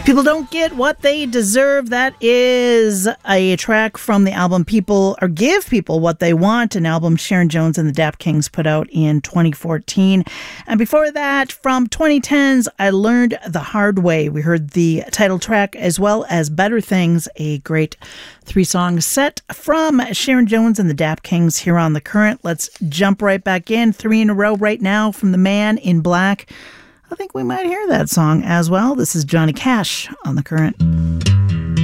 People Don't Get What They Deserve. That is a track from the album Give People What They Want, an album Sharon Jones and the Dap Kings put out in 2014. And before that, from 2010's I Learned the Hard Way, we heard the title track as well as Better Things, a great 3-song set from Sharon Jones and the Dap Kings here on The Current. Let's jump right back in. 3 in a row right now from the Man in Black. I think we might hear that song as well. This is Johnny Cash on The Current.